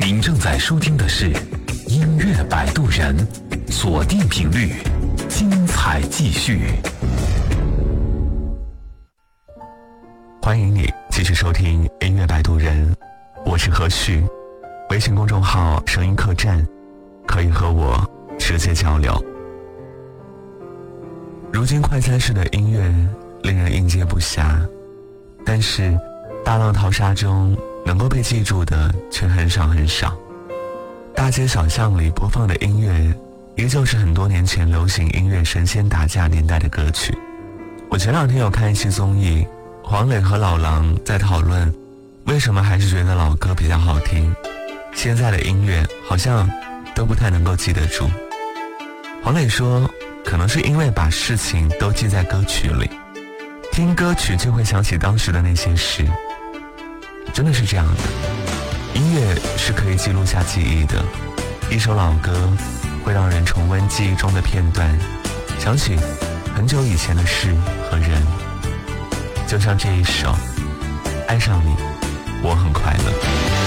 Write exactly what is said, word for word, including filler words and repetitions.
您正在收听的是音乐摆渡人，锁定频率，精彩继续。 欢迎你继续收听音乐摆渡人，我是何旭。微信公众号声音客栈，可以和我直接交流。如今快餐式的音乐令人应接不暇，但是大浪淘沙中能够被记住的却很少很少。大街小巷里播放的音乐依旧是很多年前流行音乐神仙打架年代的歌曲。我前两天有看一期综艺，黄磊和老狼在讨论为什么还是觉得老歌比较好听，现在的音乐好像都不太能够记得住。黄磊说，可能是因为把事情都记在歌曲里，听歌曲就会想起当时的那些事。真的是这样的，音乐是可以记录下记忆的。一首老歌会让人重温记忆中的片段，想起很久以前的事和人。就像这一首《爱上你我很快乐》。